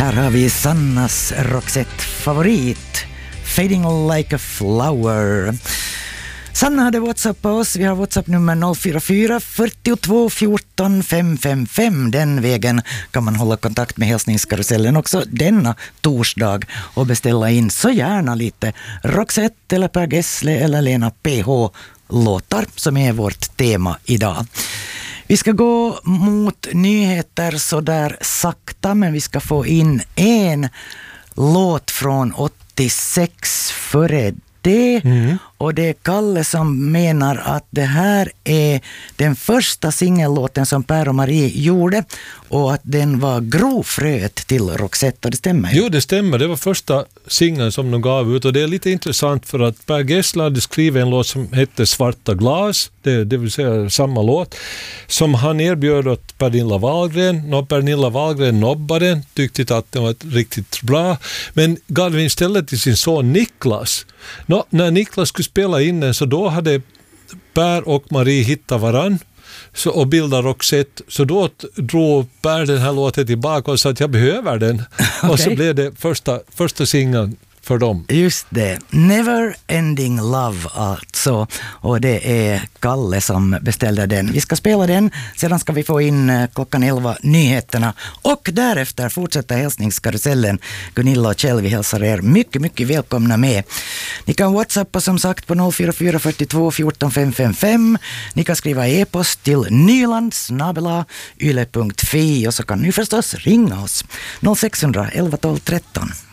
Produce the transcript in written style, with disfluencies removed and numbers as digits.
Här har vi Sannas Roxette-favorit, Fading Like a Flower. Sanna hade WhatsApp på oss. Vi har WhatsApp-nummer 044 42 14 555. Den vägen kan man hålla kontakt med hälsningskarusellen också denna torsdag och beställa in så gärna lite Roxette eller Per Gessle eller Lena PH-låtar som är vårt tema idag. Vi ska gå mot nyheter så där sakta, men vi ska få in en låt från 86 före det. Och det är Kalle som menar att det här är den första singellåten som Per och Marie gjorde och att den var grovfröet till Roxette, och det stämmer ju. Jo, det stämmer. Det var första singeln som de gav ut, och det är lite intressant för att Per Gessle hade skrivit en låt som hette Svarta glas, det vill säga samma låt, som han erbjöd åt Pernilla Wahlgren. När Pernilla Wahlgren nobbade den, tyckte att den var riktigt bra, men gav den istället till sin son Niklas. När Niklas skulle spela in den, så då hade Per och Marie hittat varann och bildade Roxette, så då drog Per den här låten tillbaka och sa att jag behöver den. Okay. Och så blev det första singeln för dem. Just det. Never Ending Love alltså. Och det är Kalle som beställde den. Vi ska spela den. Sedan ska vi få in klockan 11 nyheterna. Och därefter fortsätta hälsningskarusellen. Gunilla och Kjell, vi hälsar er mycket, mycket välkomna med. Ni kan WhatsAppa som sagt på 044 42 14 555. Ni kan skriva e-post till nyland@yle.fi och så kan ni förstås ringa oss 0600 11 12 13.